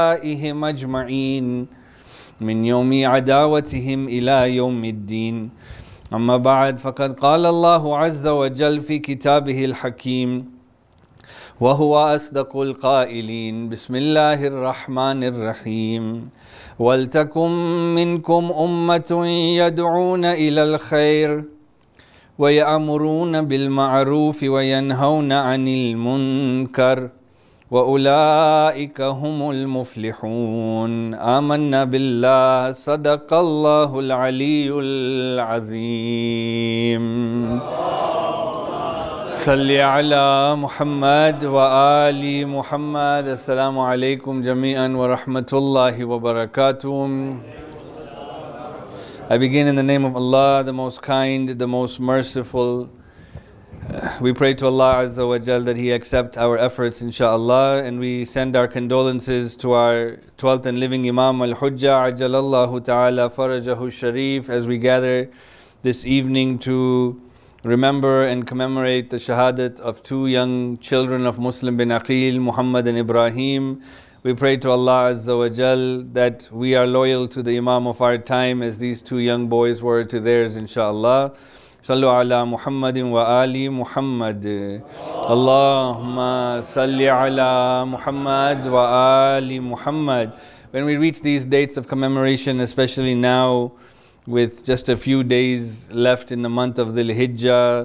أولئهم أجمعين من يوم عداوتهم إلى يوم الدين. أما بعد، فقد قال الله عز وجل في كتابه الحكيم وهو أصدق القائلين: بسم الله الرحمن الرحيم ولتكن منكم أمة يدعون إلى الخير ويأمرون بالمعروف وينهون عن المنكر وأولئك هم المفلحون. آمنا بالله صدق الله العلي العظيم. صل على محمد وآل محمد. السلام عليكم جميعا ورحمة الله وبركاته. I begin in the name of Allah, the most kind, the most merciful. We pray to Allah Azza wa Jal that He accept our efforts, inshaAllah, and we send our condolences to our 12th and living Imam Al-Hujjah Ajalallahu Ta'ala Farajahu Sharif, as we gather this evening to remember and commemorate the shahadat of two young children of Muslim bin Aqil, Muhammad and Ibrahim. We pray to Allah Azza wa Jal that we are loyal to the Imam of our time as these two young boys were to theirs, inshaAllah. Sallu ala Muhammadin wa ali Muhammad. Allahumma salli ala Muhammad wa ali Muhammad. When we reach these dates of commemoration, especially now with just a few days left in the month of Dhul Hijjah,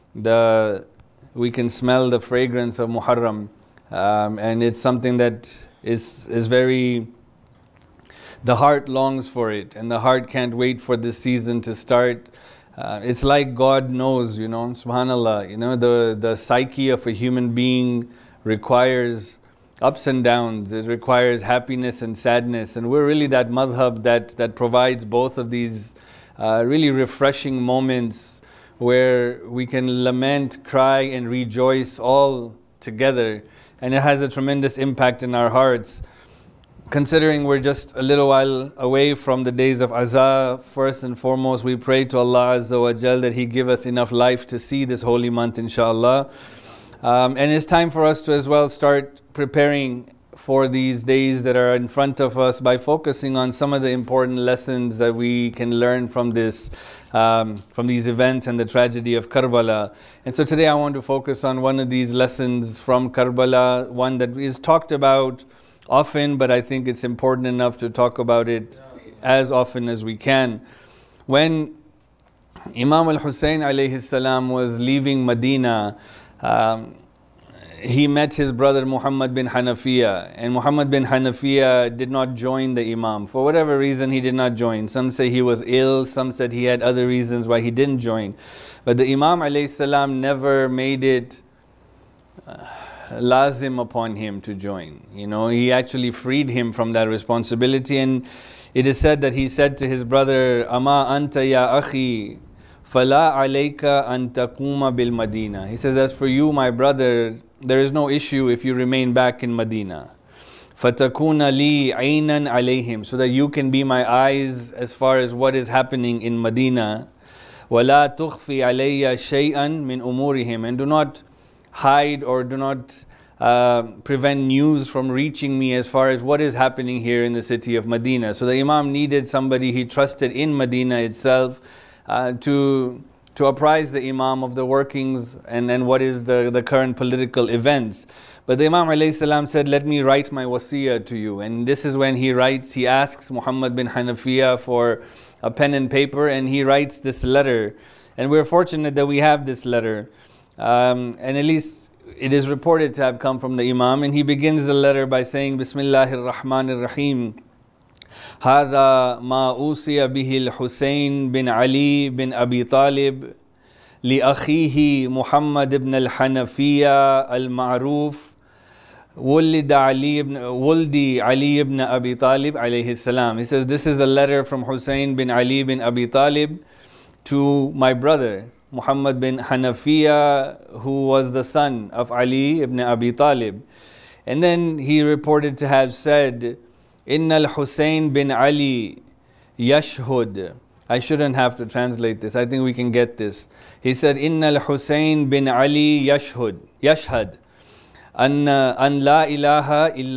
we can smell the fragrance of Muharram. And it's something that is very, the heart longs for it, and the heart can't wait for this season to start. It's like God knows, subhanAllah, the psyche of a human being requires ups and downs. It requires happiness and sadness, and we're really that madhab that provides both of these really refreshing moments where we can lament, cry and rejoice all together, and it has a tremendous impact in our hearts. Considering we're just a little while away from the days of Azah, first and foremost we pray to Allah Azza wa Jal that He give us enough life to see this holy month, inshaAllah. And it's time for us to as well start preparing for these days that are in front of us by focusing on some of the important lessons that we can learn from these events and the tragedy of Karbala. And so today I want to focus on one of these lessons from Karbala, one that is talked about often, but I think it's important enough to talk about it as often as we can. When Imam al-Hussein alayhi salam was leaving Medina, he met his brother Muhammad bin Hanafiya, and Muhammad bin Hanafiya did not join the Imam. For whatever reason, he did not join. Some say he was ill, some said he had other reasons why he didn't join. But the Imam alayhi salam never made it lazim upon him to join. He actually freed him from that responsibility, and it is said that he said to his brother, Ama anta ya akhi fala alayka an taquma bil Madina. He says, as for you, my brother, there is no issue if you remain back in Medina. Fatakuna li aynan alayhim, so that you can be my eyes as far as what is happening in Medina. Wala tukhfi alayya shay'an min umurihim, and do not hide or do not prevent news from reaching me as far as what is happening here in the city of Medina. So the Imam needed somebody he trusted in Medina itself to apprise the Imam of the workings and what is the current political events. But the Imam alayhi salam said, let me write my wasiyah to you. And this is when he asks Muhammad bin Hanafiya for a pen and paper, and he writes this letter. And we're fortunate that we have this letter. And at least it is reported to have come from the Imam, and he begins the letter by saying, Bismillahir Rahmanir Rahim. هذا ما أوصي به الحسين بن علي بن أبي طالب لأخيه محمد بن الحنفية المعروف ولد علي بن أبي طالب عليه السلام. He says, this is a letter from Hussein bin Ali bin Abi Talib to my brother Muhammad bin Hanafiya, who was the son of Ali ibn Abi Talib. And then he reported to have said, Inna al-Hussein bin Ali yashhud. I shouldn't have to translate this. I think we can get this. He said, Inna al-Hussein bin Ali yashhad. An la ilaha illa